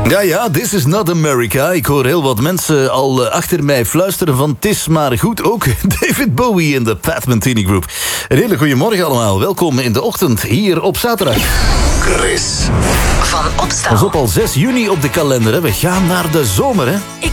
Ja, This is not America. Ik hoor heel wat mensen al achter mij fluisteren van het is maar goed. Ook David Bowie in de Pat Metheny Group. Een hele goede morgen allemaal. Welkom in de ochtend hier op zaterdag. Chris van Opstal. Pas op, al 6 juni op de kalender. Hè. We gaan naar de zomer, hè? Ik